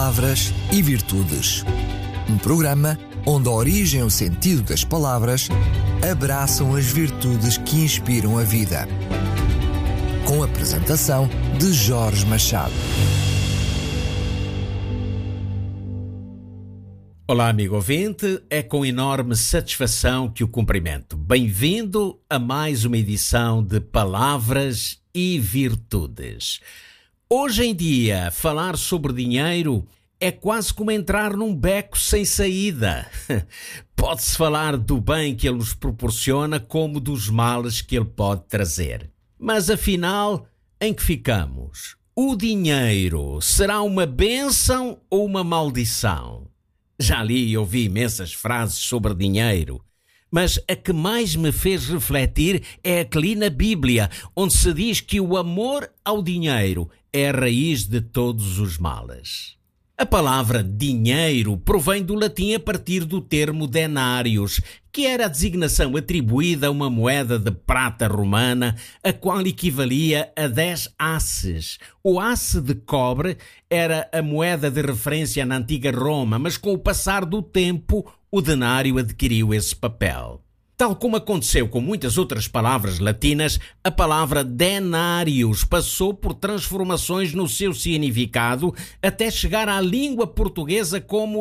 Palavras e Virtudes. Um programa onde a origem e o sentido das palavras abraçam as virtudes que inspiram a vida. Com a apresentação de Jorge Machado. Olá, amigo ouvinte, é com enorme satisfação que o cumprimento. Bem-vindo a mais uma edição de Palavras e Virtudes. Hoje em dia, falar sobre dinheiro é quase como entrar num beco sem saída. Pode-se falar do bem que ele nos proporciona como dos males que ele pode trazer. Mas afinal, em que ficamos? O dinheiro será uma bênção ou uma maldição? Já li e ouvi imensas frases sobre dinheiro, mas a que mais me fez refletir é a que li na Bíblia, onde se diz que o amor ao dinheiro é a raiz de todos os males. A palavra dinheiro provém do latim a partir do termo denários, que era a designação atribuída a uma moeda de prata romana, a qual equivalia a 10 asses. O asse de cobre era a moeda de referência na antiga Roma, mas com o passar do tempo, o denário adquiriu esse papel. Tal como aconteceu com muitas outras palavras latinas, a palavra denários passou por transformações no seu significado até chegar à língua portuguesa como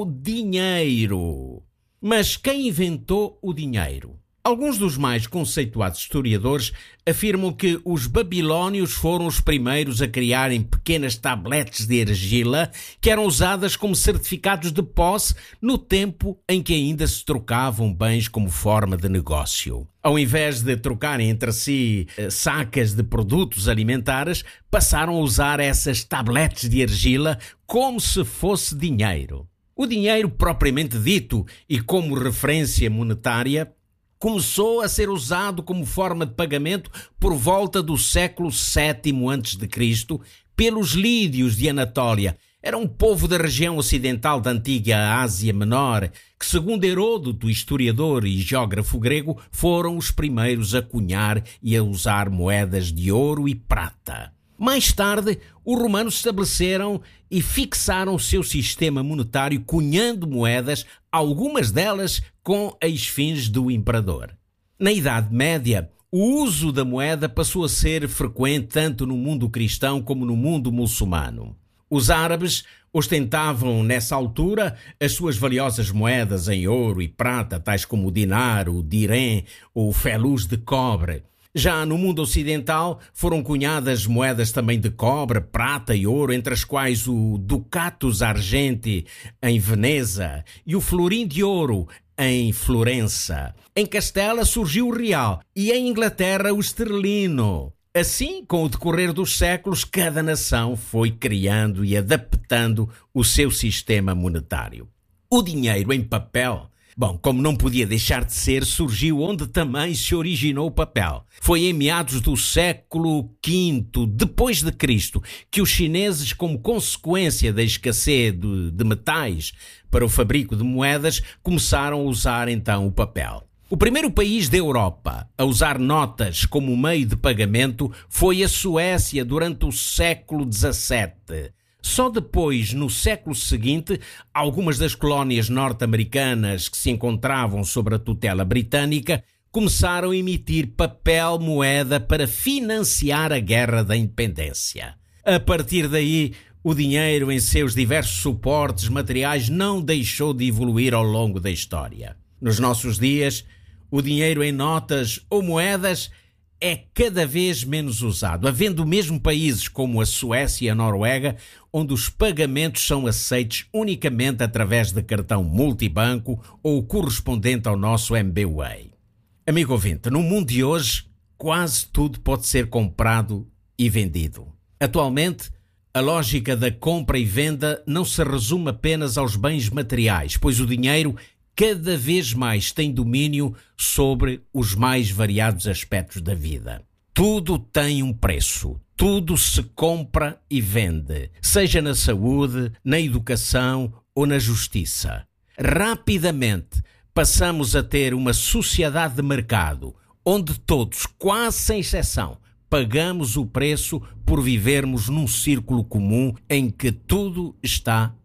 dinheiro. Mas quem inventou o dinheiro? Alguns dos mais conceituados historiadores afirmam que os babilônios foram os primeiros a criarem pequenas tabletes de argila que eram usadas como certificados de posse no tempo em que ainda se trocavam bens como forma de negócio. Ao invés de trocarem entre si sacas de produtos alimentares, passaram a usar essas tabletes de argila como se fosse dinheiro. O dinheiro propriamente dito e como referência monetária começou a ser usado como forma de pagamento por volta do século VII a.C. pelos lídios de Anatólia. Era um povo da região ocidental da antiga Ásia Menor, que, segundo Heródoto, historiador e geógrafo grego, foram os primeiros a cunhar e a usar moedas de ouro e prata. Mais tarde, os romanos estabeleceram e fixaram o seu sistema monetário cunhando moedas, algumas delas com as fins do imperador. Na Idade Média, o uso da moeda passou a ser frequente tanto no mundo cristão como no mundo muçulmano. Os árabes ostentavam, nessa altura, as suas valiosas moedas em ouro e prata, tais como o dinar, o dirém ou o feluz de cobre. Já no mundo ocidental foram cunhadas moedas também de cobre, prata e ouro, entre as quais o ducatus argenti em Veneza e o florim de ouro em Florença. Em Castela surgiu o real e em Inglaterra o esterlino. Assim, com o decorrer dos séculos, cada nação foi criando e adaptando o seu sistema monetário. O dinheiro em papel, como não podia deixar de ser, surgiu onde também se originou o papel. Foi em meados do século V depois de Cristo que os chineses, como consequência da escassez de metais para o fabrico de moedas, começaram a usar então o papel. O primeiro país da Europa a usar notas como meio de pagamento foi a Suécia durante o século XVII. Só depois, no século seguinte, algumas das colónias norte-americanas que se encontravam sob a tutela britânica começaram a emitir papel moeda para financiar a Guerra da Independência. A partir daí, o dinheiro em seus diversos suportes materiais não deixou de evoluir ao longo da história. Nos nossos dias, o dinheiro em notas ou moedas é cada vez menos usado, havendo mesmo países como a Suécia e a Noruega, onde os pagamentos são aceitos unicamente através de cartão multibanco ou correspondente ao nosso MBWay. Amigo ouvinte, no mundo de hoje, quase tudo pode ser comprado e vendido. Atualmente, a lógica da compra e venda não se resume apenas aos bens materiais, pois o dinheiro cada vez mais tem domínio sobre os mais variados aspectos da vida. Tudo tem um preço, tudo se compra e vende, seja na saúde, na educação ou na justiça. Rapidamente passamos a ter uma sociedade de mercado, onde todos, quase sem exceção, pagamos o preço por vivermos num círculo comum em que tudo está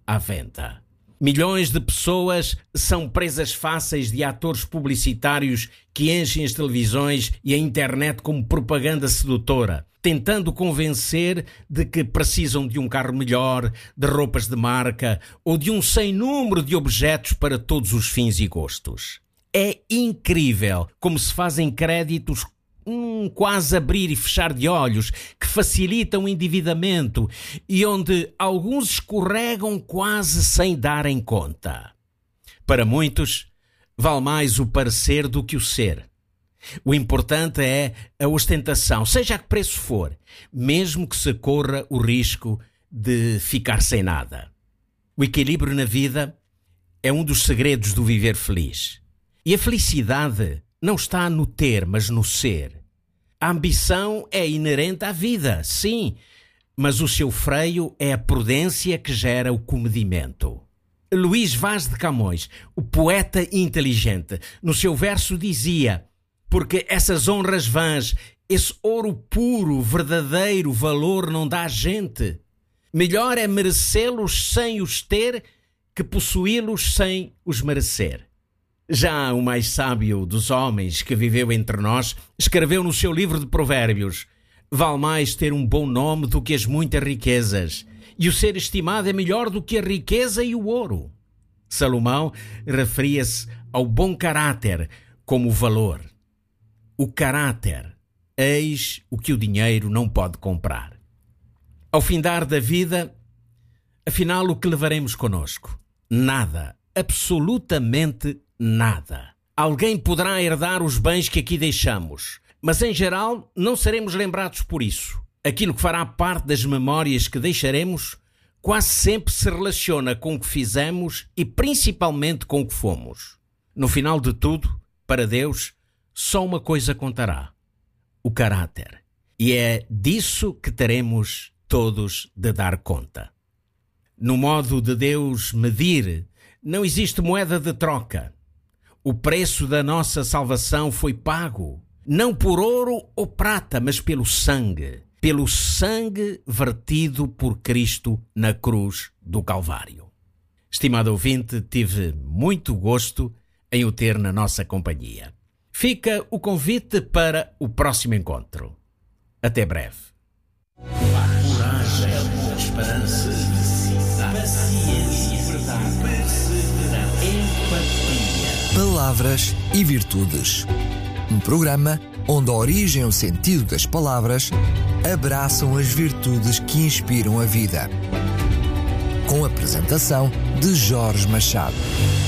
à venda. Milhões de pessoas são presas fáceis de atores publicitários que enchem as televisões e a internet como propaganda sedutora, tentando convencer de que precisam de um carro melhor, de roupas de marca ou de um sem número de objetos para todos os fins e gostos. É incrível como se fazem créditos quase abrir e fechar de olhos, que facilitam o endividamento e onde alguns escorregam quase sem darem conta. Para muitos, vale mais o parecer do que o ser. O importante é a ostentação, seja a que preço for, mesmo que se corra o risco de ficar sem nada. O equilíbrio na vida é um dos segredos do viver feliz. E a felicidade não está no ter, mas no ser. A ambição é inerente à vida, sim, mas o seu freio é a prudência que gera o comedimento. Luís Vaz de Camões, o poeta inteligente, no seu verso dizia: porque essas honras vãs, esse ouro puro, verdadeiro valor não dá a gente. Melhor é merecê-los sem os ter que possuí-los sem os merecer. Já o mais sábio dos homens que viveu entre nós escreveu no seu livro de Provérbios: vale mais ter um bom nome do que as muitas riquezas, e o ser estimado é melhor do que a riqueza e o ouro. Salomão referia-se ao bom caráter como valor. O caráter, eis o que o dinheiro não pode comprar. Ao findar da vida, afinal, o que levaremos conosco? Nada, absolutamente nada. Alguém poderá herdar os bens que aqui deixamos, mas em geral não seremos lembrados por isso. Aquilo que fará parte das memórias que deixaremos quase sempre se relaciona com o que fizemos e principalmente com o que fomos. No final de tudo, para Deus, só uma coisa contará: o caráter. E é disso que teremos todos de dar conta. No modo de Deus medir, não existe moeda de troca. O preço da nossa salvação foi pago, não por ouro ou prata, mas pelo sangue vertido por Cristo na cruz do Calvário. Estimado ouvinte, tive muito gosto em o ter na nossa companhia. Fica o convite para o próximo encontro. Até breve. Coragem, esperança, paciência, verdade, perseverança, empatia. Palavras e Virtudes. Um programa onde a origem e o sentido das palavras abraçam as virtudes que inspiram a vida. Com a apresentação de Jorge Machado.